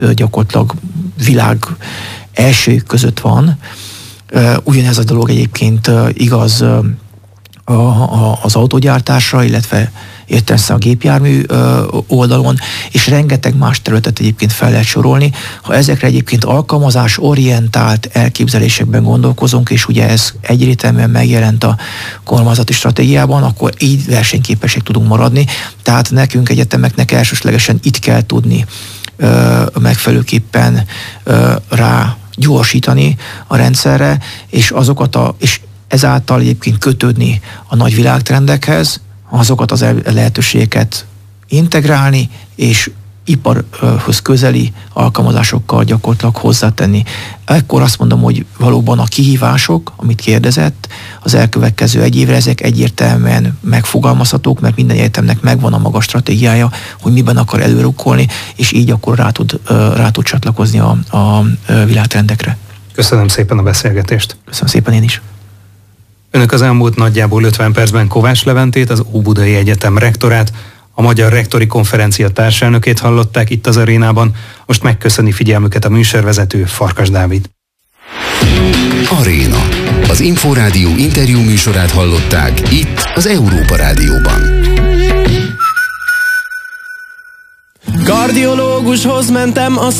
gyakorlatilag világ elsők között van. Ugyanez a dolog egyébként igaz az autógyártásra, illetve értelemszerűen a gépjármű oldalon, és rengeteg más területet egyébként fel lehet sorolni. Ha ezekre egyébként alkalmazásorientált elképzelésekben gondolkozunk, és ugye ez egyértelműen megjelent a kormányzati stratégiában, akkor így versenyképesek tudunk maradni. Tehát nekünk egyetemeknek elsőslegesen itt kell tudni megfelelőképpen rá gyorsítani a rendszerre, és és ezáltal egyébként kötődni a nagy világtrendekhez, azokat az lehetőségeket integrálni, és iparhoz közeli alkalmazásokkal gyakorlatilag hozzátenni. Ekkor azt mondom, hogy valóban a kihívások, amit kérdezett, az elkövetkező egy évre, ezek egyértelműen megfogalmazhatók, mert minden egyetemnek megvan a maga stratégiája, hogy miben akar előrukkolni, és így akkor rá tud csatlakozni a világtrendekre. Köszönöm szépen a beszélgetést. Köszönöm szépen én is. Önök az elmúlt nagyjából 50 percben Kovács Leventét, az Óbudai Egyetem rektorát, a Magyar Rektori Konferencia társelnökét hallották itt az arénában. Most megköszöni figyelmüket a műsorvezető, Farkas Dávid. Aréna. Az Inforádió interjú műsorát hallották itt az Európa Rádióban. Kardiológushoz mentem,